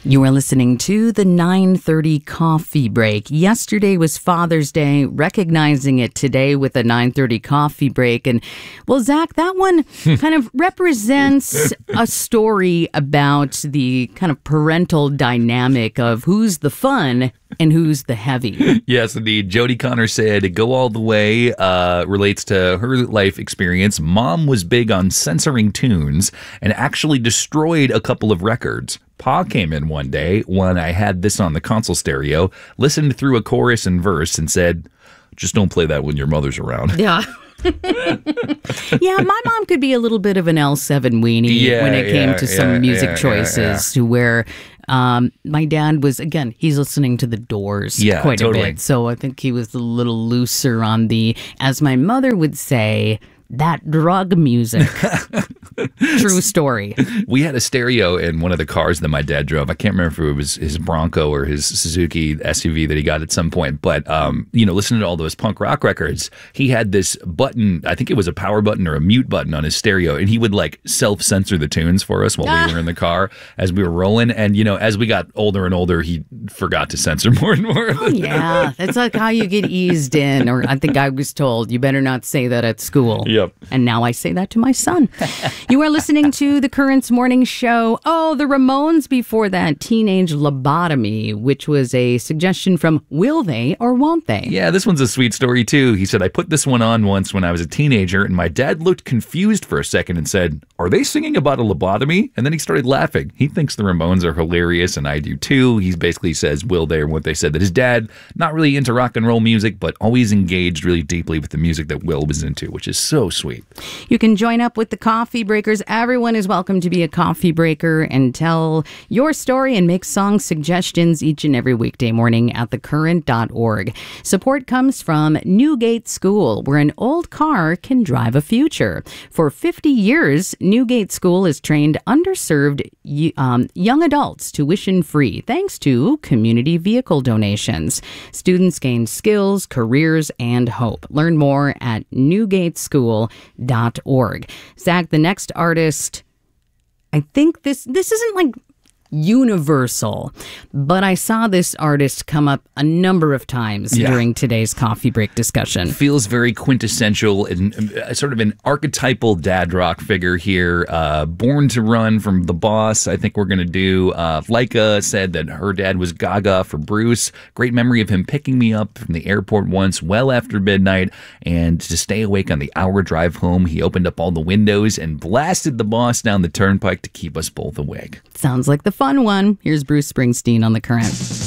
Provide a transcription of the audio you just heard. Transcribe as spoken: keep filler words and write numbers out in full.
You are listening to the nine thirty Coffee Break. Yesterday was Father's Day, recognizing it today with a nine thirty Coffee Break. And, well, Zach, that one kind of represents a story about the kind of parental dynamic of who's the fun and who's the heavy. Yes, indeed. Jody Connor said, "Go All the Way" uh, relates to her life experience. Mom was big on censoring tunes and actually destroyed a couple of records. Pa came in one day when I had this on the console stereo, listened through a chorus and verse, and said, "Just don't play that when your mother's around." Yeah. Yeah, my mom could be a little bit of an L seven weenie yeah, when it came yeah, to yeah, some music yeah, choices yeah, yeah. to where um, my dad was, again, he's listening to the Doors Yeah, quite totally. a bit. So I think he was a little looser on the, as my mother would say, that drug music. True story. We had a stereo in one of the cars that my dad drove. I can't remember if it was his Bronco or his Suzuki S U V that he got at some point. But, um, you know, listening to all those punk rock records, he had this button, I think it was a power button or a mute button on his stereo. And he would like self-censor the tunes for us while Ah. we were in the car as we were rolling. And, you know, as we got older and older, he forgot to censor more and more. Oh, yeah, that's like how you get eased in. Or I think I was told, you better not say that at school. Yep. And now I say that to my son. You are listening to the Currents Morning Show. Oh, the Ramones before that, Teenage Lobotomy, which was a suggestion from Will They or Won't They? Yeah, this one's a sweet story, too. He said, "I put this one on once when I was a teenager, and my dad looked confused for a second and said, 'Are they singing about a lobotomy?' And then he started laughing. He thinks the Ramones are hilarious, and I do, too. He basically says, Will They or Won't They, said that his dad, not really into rock and roll music, but always engaged really deeply with the music that Will was into, which is so sweet. You can join up with the Coffee Breakers. Everyone is welcome to be a coffee breaker and tell your story and make song suggestions each and every weekday morning at the current dot org. Support comes from Newgate School, where an old car can drive a future. For fifty years, Newgate School has trained underserved um, young adults tuition-free thanks to community vehicle donations. Students gain skills, careers, and hope. Learn more at newgate school dot org. Zach, the next artist, I think this this isn't like universal, but I saw this artist come up a number of times Yeah. during today's coffee break discussion. Feels very quintessential and uh, sort of an archetypal dad rock figure here. Uh, Born to Run from The Boss, I think we're going to do. Uh, Laika said that her dad was Gaga for Bruce. Great memory of him picking me up from the airport once well after midnight, and to stay awake on the hour drive home, he opened up all the windows and blasted The Boss down the turnpike to keep us both awake. Sounds like the fun one. Here's Bruce Springsteen on The Current.